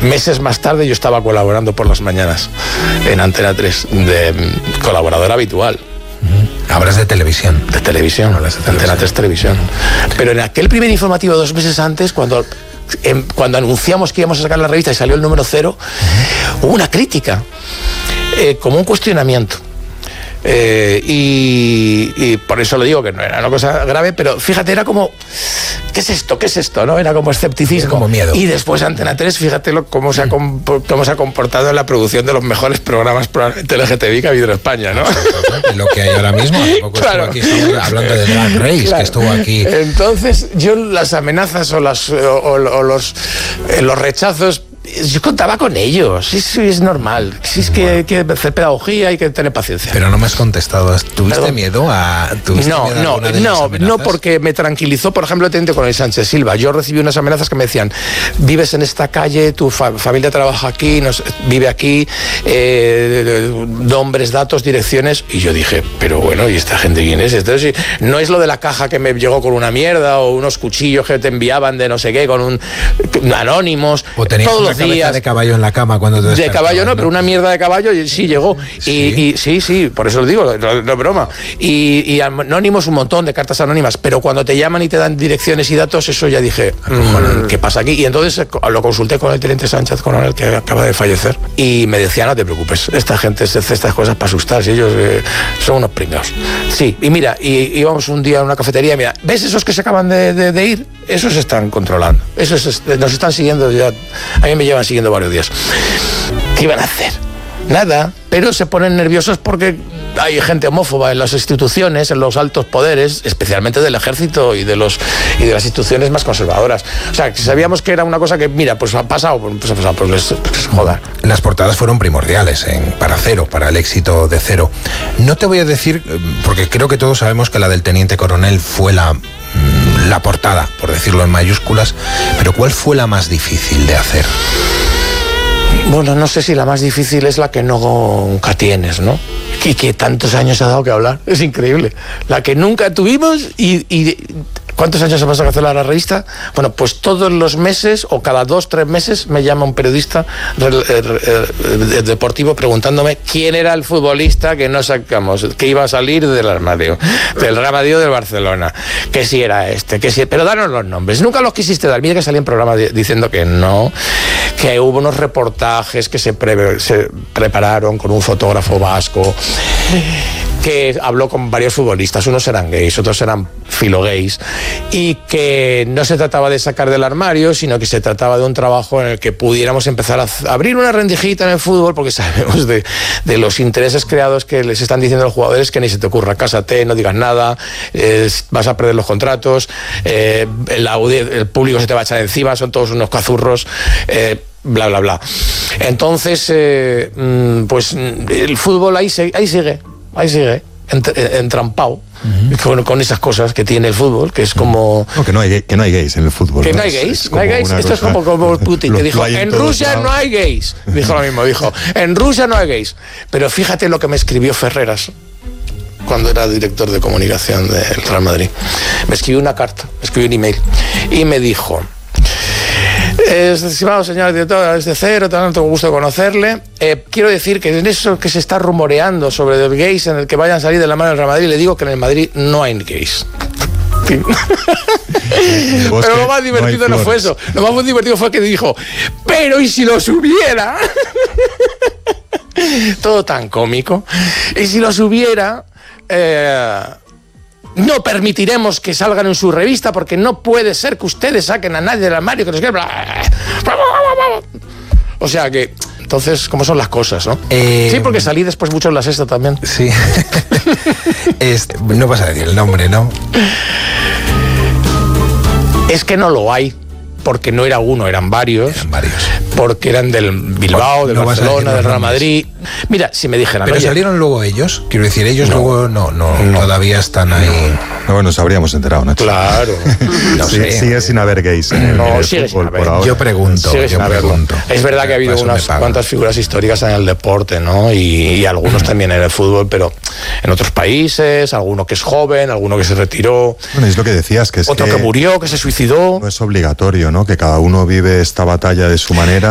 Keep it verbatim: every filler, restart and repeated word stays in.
meses más tarde yo estaba colaborando por las mañanas en Antena tres, de colaborador habitual. Hablas de televisión. De televisión, Hablas de Antena tres Televisión. Pero en aquel primer informativo, dos meses antes, cuando, en, cuando anunciamos que íbamos a sacar la revista y salió el número cero, uh-huh. hubo una crítica, eh, como un cuestionamiento. Eh, y, y por eso le digo que no era una cosa grave, pero fíjate, era como, ¿qué es esto? ¿Qué es esto? ¿No? Era como escepticismo. Como miedo. Y después Antena tres, fíjate lo, cómo, se ha comp- cómo se ha comportado en la producción de los mejores programas probablemente L G T B que ha habido en España, ¿no? Lo que hay ahora mismo, tampoco claro. estuvo aquí, estamos hablando de Drag Race, claro. que estuvo aquí. Entonces, yo las amenazas o, las, o, o, o los, eh, los rechazos, yo contaba con ellos, sí, sí, es normal. Sí, es que hay que hacer pedagogía, hay que tener paciencia. Pero no me has contestado. ¿Tuviste Perdón. miedo a.? ¿tuviste no, miedo a no, no, no, porque me tranquilizó, por ejemplo, el teniente coronel Sánchez Silva. Yo recibí unas amenazas que me decían: vives en esta calle, tu fa- familia trabaja aquí, nos, vive aquí, eh, nombres, datos, direcciones. Y yo dije, pero bueno, ¿y esta gente quién es? Entonces, no es lo de la caja que me llegó con una mierda o unos cuchillos que te enviaban de no sé qué, con un anónimos. O tenías todos una los cabeza días de caballo en la cama cuando te de caballo no, ¿no? Pero una mierda de caballo sí llegó. ¿Sí? Y, y sí, sí, por eso lo digo, no, no es broma. Y, y anónimos, un montón de cartas anónimas, pero cuando te llaman y te dan direcciones y datos, eso ya dije, mmm, ¿qué pasa aquí? Y entonces lo consulté con el teniente Sánchez Coronel, que acaba de fallecer, y me decía, no te preocupes, esta gente se hace estas cosas para asustar, si ellos eh, son unos pringados. Sí, y mira, y íbamos un día a una cafetería, mira, ¿ves esos que se acaban de, de, de ir? Esos están controlando, esos nos están siguiendo ya, a mí me llevan siguiendo varios días. ¿Qué iban a hacer? Nada, pero se ponen nerviosos porque hay gente homófoba en las instituciones, en los altos poderes, especialmente del ejército y de los y de las instituciones más conservadoras. O sea, que sabíamos que era una cosa que, mira, pues ha pasado, pues ha pasado, pues les, pues joda. Las portadas fueron primordiales en, para Cero, para el éxito de Cero. No te voy a decir, porque creo que todos sabemos que la del teniente coronel fue la, la portada, por decirlo en mayúsculas, pero ¿cuál fue la más difícil de hacer? Bueno, no sé si la más difícil es la que nunca tienes, ¿no? Y que tantos años ha dado que hablar. Es increíble. La que nunca tuvimos y... y ¿cuántos años ha pasado que hacer la revista? Bueno, pues todos los meses o cada dos, tres meses me llama un periodista re, re, re, deportivo preguntándome quién era el futbolista que no sacamos, que iba a salir del armario, del Real Madrid o del Barcelona, que si era este, que si... Pero danos los nombres. Nunca los quisiste dar. Mira que salí en programa diciendo que no, que hubo unos reportajes que se, pre, se prepararon con un fotógrafo vasco que habló con varios futbolistas, unos eran gays, otros eran filogays, y que no se trataba de sacar del armario, sino que se trataba de un trabajo en el que pudiéramos empezar a abrir una rendijita en el fútbol, porque sabemos de, de los intereses creados que les están diciendo a los jugadores que ni se te ocurra, cásate, no digas nada, eh, vas a perder los contratos, eh, el, el público se te va a echar encima, son todos unos cazurros, eh, bla, bla, bla. Entonces, eh, pues el fútbol ahí, se, ahí sigue. Ahí sigue, entrampado, uh-huh. con, con esas cosas que tiene el fútbol, que es como... No, que no hay, que no hay gays en el fútbol. Que no, no hay gays, es no hay gays. Esto cosa, es como, como Putin, que dijo, en Rusia no hay gays. Dijo lo mismo, dijo, en Rusia no hay gays. Pero fíjate lo que me escribió Ferreras cuando era director de comunicación del Real Madrid. Me escribió una carta, me escribió un email, y me dijo... Estimado señor director, desde Cero, tanto gusto de conocerle. Eh, quiero decir que en eso que se está rumoreando sobre los gays en el que vayan a salir de la mano del Real Madrid, le digo que en el Madrid no hay gays. Pero lo más divertido no, no fue eso. Lo más divertido fue que dijo, pero ¿y si los hubiera? Todo tan cómico. Y si los hubiera... Eh, no permitiremos que salgan en su revista porque no puede ser que ustedes saquen a nadie del armario que nos quiera... O sea que, entonces, ¿cómo son las cosas, no? Eh, sí, porque salí después mucho en La Sexta también. Sí. es, no vas a decir el nombre, ¿no? Es que no lo hay. Porque no era uno, eran varios. Eran varios. Porque eran del Bilbao, del no Barcelona, del Real Madrid. Mira, si me dijeran... Pero oye, salieron luego ellos. Quiero decir, ellos no, luego no, no, no, todavía están ahí. No, bueno, nos habríamos enterado, Nacho. Claro. No sí, sé. Sigue sin haber gays en el, no, en el sigue fútbol sin haber. por ahora. Yo pregunto, sigue yo pregunto. Es verdad que ha habido unas cuantas figuras históricas en el deporte, ¿no? Y, y algunos mm. también en el fútbol, pero en otros países, alguno que es joven, alguno que se retiró. Bueno, es lo que decías, que es otro que, que murió, que se suicidó. No es obligatorio, ¿no? Que cada uno vive esta batalla de su manera.